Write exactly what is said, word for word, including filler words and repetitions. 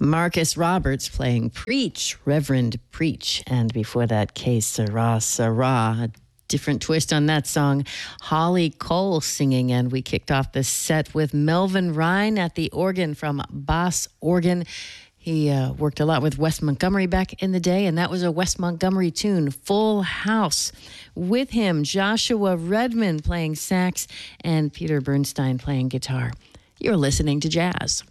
Marcus Roberts playing Preach, Reverend Preach. And before that, Que Sera, Sera. A different twist on that song. Holly Cole singing. And we kicked off the set with Melvin Ryan at the organ from Boss Organ. He uh, worked a lot with Wes Montgomery back in the day, and that was a Wes Montgomery tune, Full House. With him, Joshua Redman playing sax and Peter Bernstein playing guitar. You're listening to Jazz.